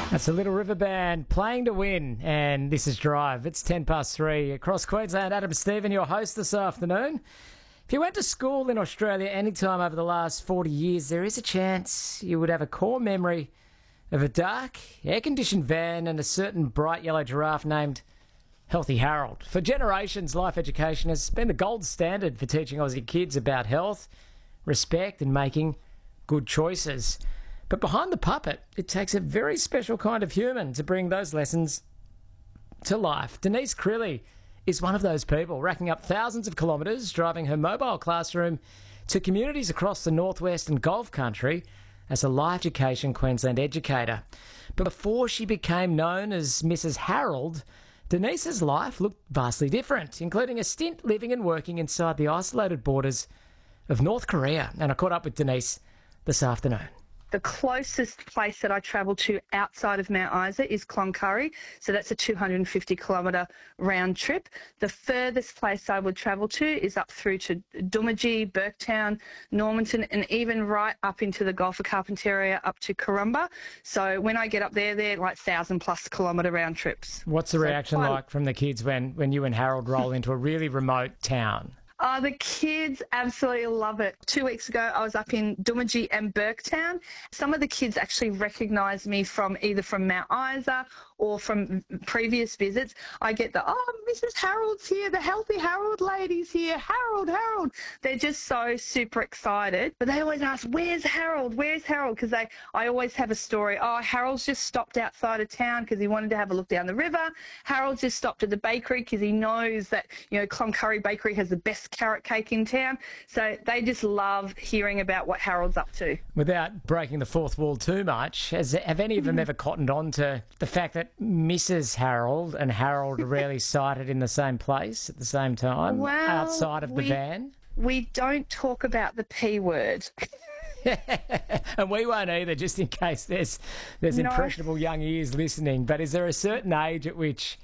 That's the Little River Band playing to win, and this is Drive. It's 3:10 across Queensland. Adam Stephen, your host this afternoon. If you went to school in Australia any time over the last 40 years, there is a chance you would have a core memory of a dark, air-conditioned van and a certain bright yellow giraffe named Healthy Harold. For generations, Life Education has been the gold standard for teaching Aussie kids about health, respect and making good choices. But behind the puppet, it takes a very special kind of human to bring those lessons to life. Denise Crilly is one of those people, racking up thousands of kilometres, driving her mobile classroom to communities across the northwest and Gulf country as a Life Education Queensland educator. But before she became known as Mrs. Harold, Denise's life looked vastly different, including a stint living and working inside the isolated borders of North Korea. And I caught up with Denise this afternoon. The closest place that I travel to outside of Mount Isa is Cloncurry, so that's a 250-kilometre round trip. The furthest place I would travel to is up through to Doomadgee, Burketown, Normanton, and even right up into the Gulf of Carpentaria up to Corumba. So when I get up there, they're like 1,000-plus kilometre round trips. What's the reaction like from the kids when you and Harold roll into a really remote town? Oh, the kids absolutely love it. 2 weeks ago, I was up in Doomadgee and Burketown. Some of the kids actually recognised me from either from Mount Isa or from previous visits. I get Mrs. Harold's here, the Healthy Harold lady's here, Harold. They're just so super excited. But they always ask, where's Harold? Where's Harold? Because I always have a story. Oh, Harold's just stopped outside of town because he wanted to have a look down the river. Harold's just stopped at the bakery because he knows that, Cloncurry Bakery has the best carrot cake in town. So they just love hearing about what Harold's up to. Without breaking the fourth wall too much, have any of them ever cottoned on to the fact that Mrs. Harold and Harold are rarely sighted in the same place at the same time, outside of the van? We don't talk about the P word. And we won't either, just in case there's impressionable young ears listening. But is there a certain age at which